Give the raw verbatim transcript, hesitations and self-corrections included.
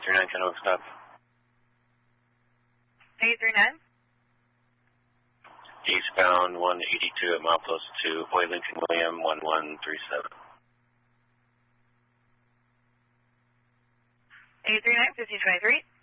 three nine, Kennewick stop. eight three nine. Eastbound one eighty-two at milepost two, Boy Lincoln William one one three seven. eight three nine, fifty twenty-three.